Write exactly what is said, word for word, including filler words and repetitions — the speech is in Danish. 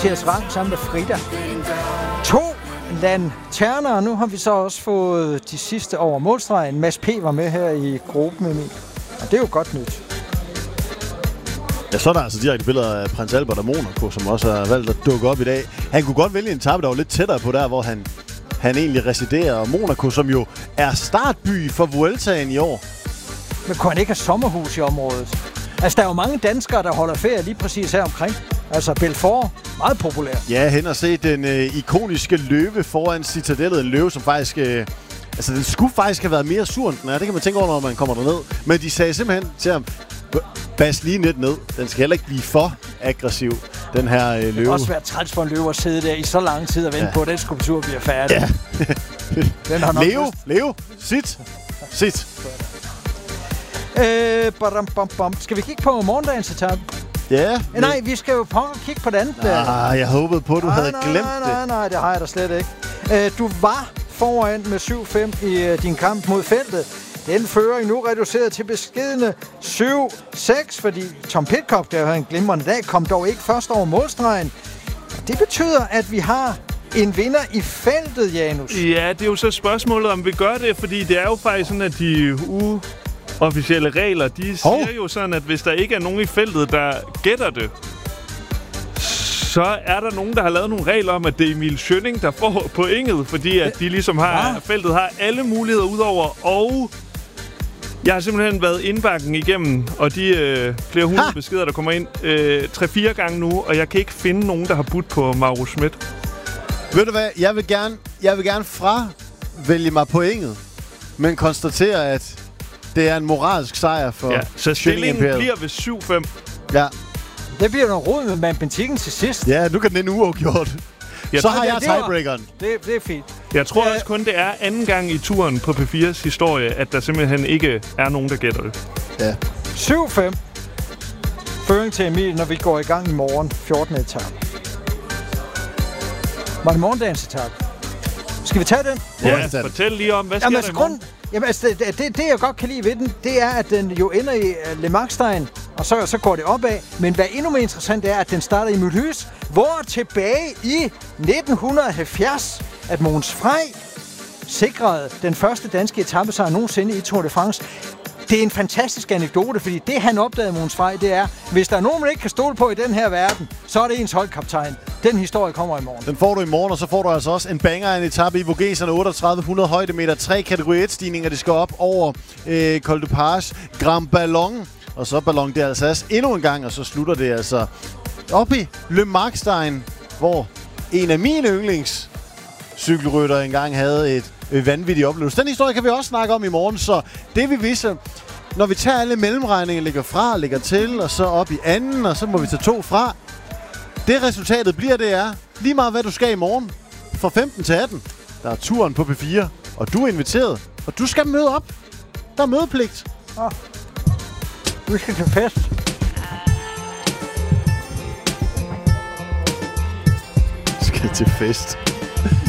Mathias Rang sammen med Frida. To lanternere. Nu har vi så også fået de sidste over målstregen. Mads P. var med her i gruppen med min. Og det er jo godt nyt. Ja, så er der altså direkte billeder af Prins Albert og Monaco, som også har valgt at dukke op i dag. Han kunne godt vælge en etape, der var lidt tættere på der, hvor han, han egentlig residerer. Og Monaco, som jo er startby for Vueltaen i år. Men kunne han ikke have sommerhus i området? Altså, der er jo mange danskere, der holder ferie lige præcis her omkring. Altså, Belfort, meget populær. Ja, hen og se den øh, ikoniske løve foran Citadellet. En løve, som faktisk... Øh, altså, den skulle faktisk have været mere sur, end den er. Det kan man tænke over, når man kommer derned. Men de sagde simpelthen til ham, bas lige lidt ned. Den skal heller ikke blive for aggressiv, den her øh, løve. Det kan også være træls for en løve at sidde der i så lang tid og vente ja. på, at den skulptur bliver færdig. Ja. Den har nok Leo, lyst. Leo, sit, sit. Øh, badam, bam, bam. Skal vi kigge på morgendagens etape? Ja. Øh, nej, vi skal jo pokker kigge på den andet. Ah, jeg håbede på, at du nej, havde nej, glemt nej, det. Nej, nej, det har jeg da slet ikke. Øh, du var foran med syv fem i uh, din kamp mod feltet. Den fører nu reduceret til beskedne syv seks, fordi Tom Pidcock, der havde en glimrende dag, kom dog ikke først over målstregen. Det betyder, at vi har en vinder i feltet, Janus. Ja, det er jo så spørgsmålet, om vi gør det, fordi det er jo faktisk sådan, at de uofficielle regler, de siger oh. jo sådan, at hvis der ikke er nogen i feltet, der gætter det, så er der nogen, der har lavet nogle regler om, at det er Emil Schønning, der får pointet, fordi at de ligesom har, ah. feltet har alle muligheder udover, og jeg har simpelthen været indbakken igennem, og de øh, flere hundrede ha. beskeder, der kommer ind, øh, tre-fire gange nu, og jeg kan ikke finde nogen, der har budt på Mauro Schmidt. Ved du hvad, jeg vil gerne, jeg vil gerne fravælge mig pointet, men konstatere, at det er en moralsk sejr for ja, så stillingen Imperiet. Bliver ved syv fem. Ja. Det bliver noget rod med matematikken til sidst. Ja, nu kan den ende uafgjort. Så har jeg tiebreakeren. Det, det er fint. Jeg tror Æh, også kun, det er anden gang i turen på P fires historie, at der simpelthen ikke er nogen, der gætter det. Ja. syv fem. Føring til Emil, når vi går i gang i morgen. fjortende etape. Var det morgendagens etape? Skal vi tage den? Ja, fortæl lige om, hvad sker jamen, der i morgen? Grund, jamen, altså, det, det, det, jeg godt kan lide ved den, det er, at den jo ender i uh, Le Markstein, og så, så går det opad. Men hvad endnu mere interessant er, at den starter i Mulhouse, hvor tilbage i nitten halvfjerds, at Mogens Frey sikrede den første danske etapesejr nogensinde i Tour de France. Det er en fantastisk anekdote, fordi det, han opdagede, Mogens Frey, det er, hvis der er nogen, man ikke kan stole på i den her verden, så er det ens holdkaptajn. Den historie kommer i morgen. Den får du i morgen, og så får du altså også en banger af en etape i Vogeserne, otteogtredive hundrede højdemeter, tre kategori et-stigninger, det skal op over øh, Col de Page, Grand Ballon, og så Ballon d'Alsace endnu en gang, og så slutter det altså op i Le Markstein, hvor en af mine yndlings cykelrytter engang havde et øh, vanvittigt oplevelse. Den historie kan vi også snakke om i morgen, så det vi viser, når vi tager alle mellemregninger, lægger fra, lægger til, og så op i anden, og så må vi tage to fra. Det resultatet bliver, det er lige meget, hvad du skal i morgen. Fra femten til atten, der er turen på P fire, og du er inviteret, og du skal møde op. Der er mødepligt. Oh. Vi skal til fest. Skal til fest.